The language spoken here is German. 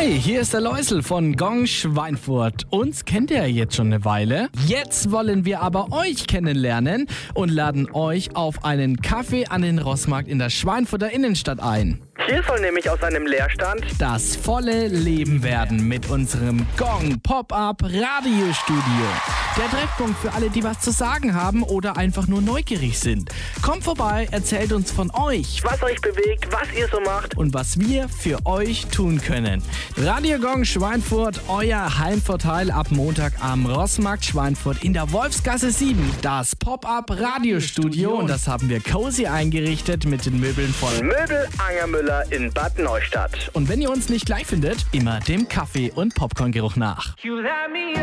Hi, hier ist der Läusel von Gong Schweinfurt. Uns kennt ihr jetzt schon eine Weile. Jetzt wollen wir aber euch kennenlernen und laden euch auf einen Kaffee an den Rossmarkt in der Schweinfurter Innenstadt ein. Hier soll nämlich aus einem Leerstand Das volle Leben werden mit unserem Gong Pop-Up Radiostudio. Der Treffpunkt für alle, die was zu sagen haben oder einfach nur neugierig sind. Kommt vorbei, erzählt uns von euch was euch bewegt, was ihr so macht. und was wir für euch tun können. Radio Gong Schweinfurt, euer Heimvorteil ab Montag am Rossmarkt Schweinfurt in der Wolfsgasse 7. Das Pop-Up Radiostudio, und das haben wir cozy eingerichtet mit den Möbeln von Möbel Angermüller in Bad Neustadt. Und wenn ihr uns nicht gleich findet, immer dem Kaffee- und Popcorngeruch nach. You light me